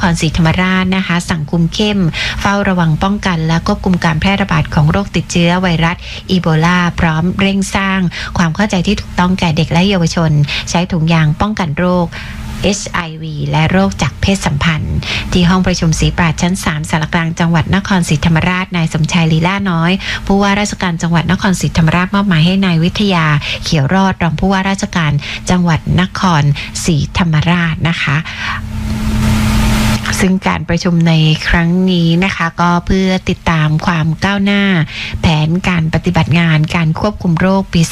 รศรีธรรมราชนะคะสั่งคุมเข้มเฝ้าระวังป้องกันและควบคุมการแพร่ระบาดของโรคติดเชื้อไวรัสอีโบลาพร้อมเร่งสร้างความเข้าใจที่ถูกต้องแก่เด็กและเยาวชนใช้ถุงยางป้องกันโรคHIV และโรคจากเพศสัมพันธ์ที่ห้องประชุมศรีปราชญ์ชั้น 3 สารกลางจังหวัดนครศรีธรรมราชนายสมชายลีลาน้อยผู้ว่าราชการจังหวัดนครศรีธรรมราชมอบหมายให้นายวิทยาเขียวรอดรองผู้ว่าราชการจังหวัดนครศรีธรรมราชนะคะซึ่งการประชุมในครั้งนี้นะคะก็เพื่อติดตามความก้าวหน้าแผนการปฏิบัติงานการควบคุมโรคปี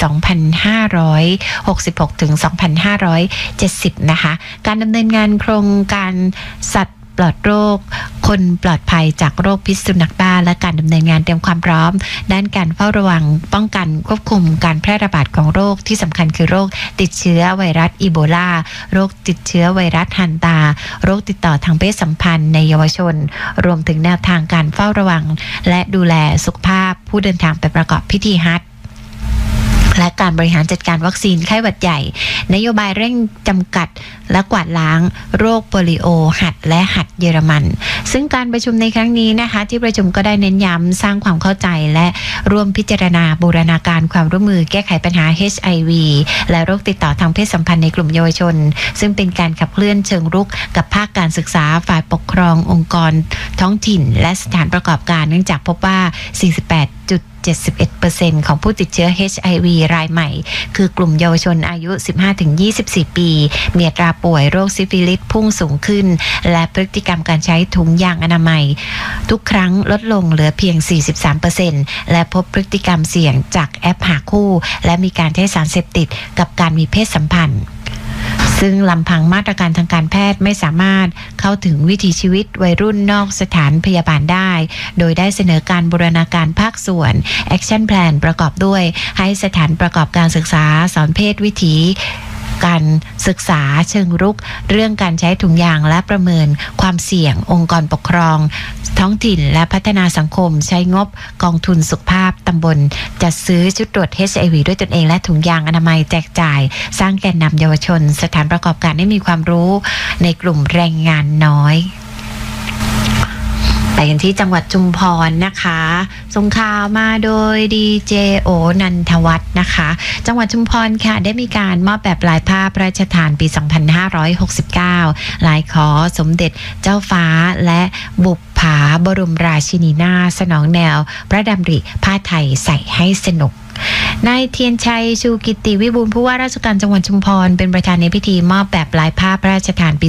2566 ถึง 2570 นะคะการดำเนินงานโครงการสัตว์ปลอดโรคคนปลอดภัยจากโรคพิษสุนัขบ้าและการดำเนินงานเตรียมความพร้อมด้านการเฝ้าระวังป้องกันควบคุมการแพร่ระบาดของโรคที่สำคัญคือโรคติดเชื้อไวรัสอีโบลาโรคติดเชื้อไวรัสฮันตาโรคติดต่อทางเพศสัมพันธ์ในเยาวชนรวมถึงแนวทางการเฝ้าระวังและดูแลสุขภาพผู้เดินทางไปประกอบพิธีฮัจญ์และการบริหารจัดการวัคซีนไข้หวัดใหญ่นโยบายเร่งจำกัดและกวาดล้างโรคโปลิโอหัดและหัดเยอรมันซึ่งการประชุมในครั้งนี้นะคะที่ประชุมก็ได้เน้นย้ำสร้างความเข้าใจและร่วมพิจารณาบูรณาการความร่วมมือแก้ไขปัญหา HIV และโรคติดต่อทางเพศสัมพันธ์ในกลุ่มเยาวชนซึ่งเป็นการขับเคลื่อนเชิงรุกกับภาคการศึกษาฝ่ายปกครององค์กรท้องถิ่นและสถานประกอบการเนื่องจากพบว่า 71% ของผู้ติดเชื้อ HIV รายใหม่คือกลุ่มเยาวชนอายุ 15-24 ปีมีอัตราป่วยโรคซิฟิลิสพุ่งสูงขึ้นและพฤติกรรมการใช้ถุงยางอนามัยทุกครั้งลดลงเหลือเพียง 43% และพบพฤติกรรมเสี่ยงจากแอปหาคู่และมีการใช้สารเสพติดกับการมีเพศสัมพันธ์ซึ่งลำพังมาตรการทางการแพทย์ไม่สามารถเข้าถึงวิถีชีวิตวัยรุ่นนอกสถานพยาบาลได้โดยได้เสนอการบูรณาการภาคส่วน Action Plan ประกอบด้วยให้สถานประกอบการศึกษาสอนเพศวิถีการศึกษาเชิงรุกเรื่องการใช้ถุงยางและประเมินความเสี่ยงองค์กรปกครองท้องถิ่นและพัฒนาสังคมใช้งบกองทุนสุขภาพตำบลจัดซื้อชุดตรวจ HIV ด้วยตนเองและถุงยางอนามัยแจกจ่ายสร้างแกนนำเยาวชนสถานประกอบการให้มีความรู้ในกลุ่มแรงงานน้อยไปกันที่จังหวัดชุมพรนะคะส่งข่าวมาโดยดีเจโอนันทวัฒน์นะคะจังหวัดชุมพรค่ะได้มีการมอบแบบลายผ้าพระราชทานปี 2569 ลายขอสมเด็จเจ้าฟ้าและบุปผาบรมราชินีนาถสนองแนวพระดำริผ้าไทยใส่ให้สนุกนายเทียนชัยชูกิติวิบูลย์ผู้ว่าราชการจังหวัดชุมพรเป็นประธานในพิธีมอบแบบลายผ้าพระราชทานปี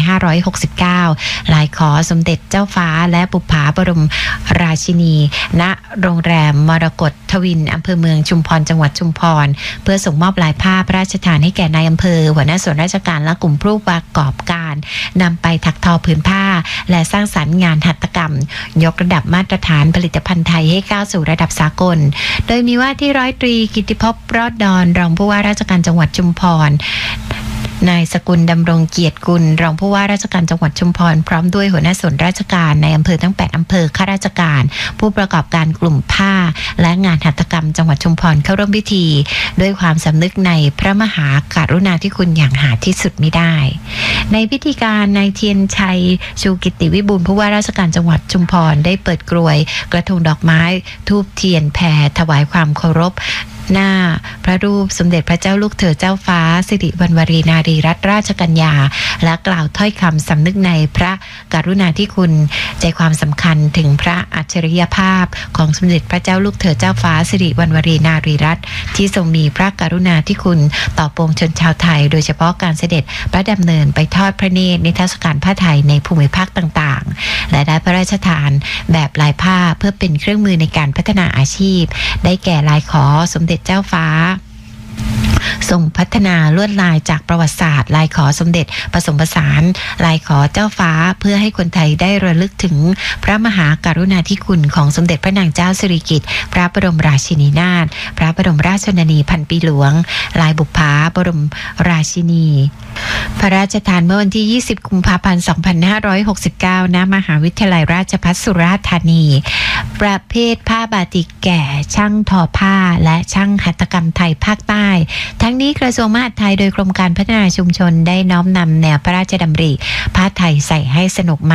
2569 ลายขอสมเด็จเจ้าฟ้าและบุปผาบรมราชินีณโรงแรมมรกตทวินอำเภอเมืองชุมพรจังหวัดชุมพรเพื่อส่งมอบลายผ้าพระราชทานให้แก่นายอำเภอหัวหน้าส่วนราชการและกลุ่มผู้ประกอบการนำไปถักทอผืนผ้าและสร้างสรรค์งานหัตถกรรมยกระดับมาตรฐานผลิตภัณฑ์ไทยให้ก้าวสู่ระดับสากลโดยมีว่าที่ร้อยตรีกิติภพรอดดอนรองผู้ว่าราชการจังหวัดชุมพรนายสกุลดำรงเกียรติกุลรองผู้ว่าราชการจังหวัดชุมพรพร้อมด้วยหัวหน้าส่วนราชการในอำเภอทั้ง8อำเภอข้าราชการผู้ประกอบการกลุ่มผ้าและงานหัตถกรรมจังหวัดชุมพรเข้าร่วมพิธีด้วยความสำนึกในพระมหากรุณาธิคุณอย่างหาที่สุดมิได้ในพิธีการนายเทียนชัยชูกิติวิบูลย์ผู้ว่าราชการจังหวัดชุมพรได้เปิดกรวยกระทงดอกไม้ธูปเทียนแผ่ถวายความเคารพหน้าพระรูปสมเด็จพระเจ้าลูกเธอเจ้าฟ้าสิริวัณวรีนารีรัตนราชกัญญาและกล่าวถ้อยคำสำนึกในพระกรุณาธิคุณใจความสำคัญถึงพระอัจฉริยภาพของสมเด็จพระเจ้าลูกเธอเจ้าฟ้าสิริวัณวรีนารีรัตน์ที่ทรงมีพระกรุณาธิคุณต่อปวงชนชาวไทยโดยเฉพาะการเสด็จพระดำเนินไปทอดพระเนตรนิทรรศการผ้าไทยในภูมิภาคต่างๆและได้พระราชทานแบบลายผ้าเพื่อเป็นเครื่องมือในการพัฒนาอาชีพได้แก่ลายขอสมเด็จเจ้าฟ้า ส่งพัฒนาลวดลายจากประวัติศาสตร์ลายขอสมเด็จผสมผสานลายขอเจ้าฟ้าเพื่อให้คนไทยได้ระลึกถึงพระมหากรุณาธิคุณของสมเด็จพระนางเจ้าสิริกิติ์พระบรมราชินีนาถพระบรมราชชนนีพันปีหลวงลายบุปผาบรมราชินีพระราชทานเมื่อวันที่20กุมภาพันธ์2569ณมหาวิทยาลัยราชภัฏสุราษฎร์ธานีประเภทผ้าบาติกแก่ช่างทอผ้าและช่างหัตถกรรมไทยภาคใต้ทั้งนี้กระทรวงมหาดไทยโดยกรมการพัฒนาชุมชนได้น้อมนำแนวพระราชดำริผ้าไทยใส่ให้สนุก